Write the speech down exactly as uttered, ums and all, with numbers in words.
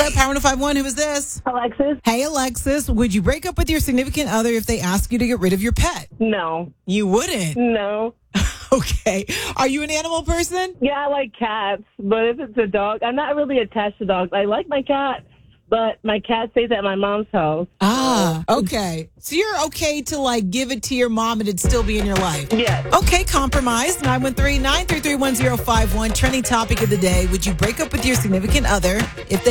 Power one oh five one, who is this? Alexis? Hey, Alexis. Would you break up with your significant other if they ask you to get rid of your pet? No. You wouldn't? No. Okay. Are you an animal person? Yeah, I like cats, but if it's a dog, I'm not really attached to dogs. I like my cat, but my cat stays at my mom's house. Ah, okay. So you're okay to, like, give it to your mom and it'd still be in your life? Yes. Okay, compromise. nine one three, nine three three, one zero five one. Trending topic of the day. Would you break up with your significant other if they